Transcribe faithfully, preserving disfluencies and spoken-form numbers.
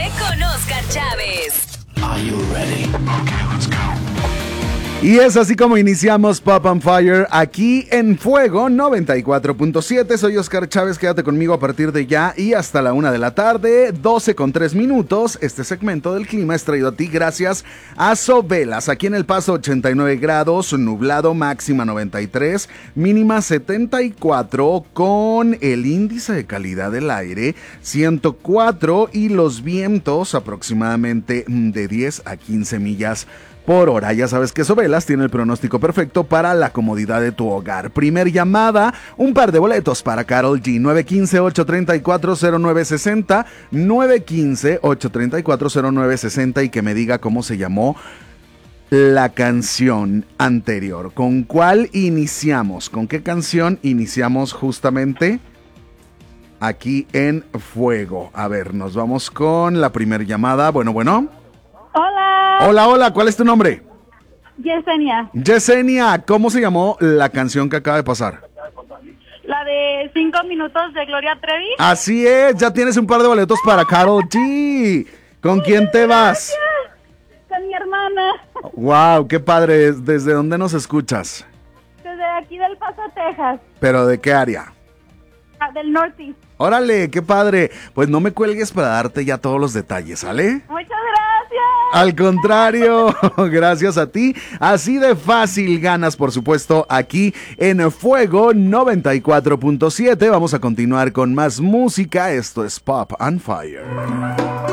con Oscar Chávez. Are you ready? Okay, let's go. Y es así como iniciamos Pop on Fire aquí en Fuego noventa y cuatro punto siete. Soy Oscar Chávez, quédate conmigo a partir de ya y hasta la una de la tarde, doce con tres minutos. Este segmento del clima es traído a ti gracias a Sobelas. Aquí en El Paso ochenta y nueve grados, nublado, máxima noventa y tres, mínima setenta y cuatro, con el índice de calidad del aire ciento cuatro y los vientos aproximadamente de diez a quince millas por hora. Ya sabes que Sobelas tiene el pronóstico perfecto para la comodidad de tu hogar. Primer llamada, un par de boletos para Karol G. nueve uno cinco, ocho tres cuatro, cero nueve seis cero, nueve uno cinco, ocho tres cuatro, cero nueve seis cero, y que me diga cómo se llamó la canción anterior. ¿Con cuál iniciamos? ¿Con qué canción iniciamos justamente aquí en Fuego? A ver, nos vamos con la primer llamada. Bueno, bueno. Hola. Hola, hola, ¿cuál es tu nombre? Yesenia. Yesenia, ¿cómo se llamó la canción que acaba de pasar? La de cinco minutos de Gloria Trevi. Así es, ya tienes un par de boletos para Karol G. ¿Con quién te vas? Con mi hermana. Wow, qué padre. ¿Desde dónde nos escuchas? Desde aquí del Paso, Texas. ¿Pero de qué área? Ah, del Northeast. Órale, qué padre. Pues no me cuelgues para darte ya todos los detalles, ¿sale? Muchas gracias. Al contrario, gracias a ti. Así de fácil ganas, por supuesto, aquí en Fuego noventa y cuatro punto siete. Vamos a continuar con más música. Esto es Pop on Fire.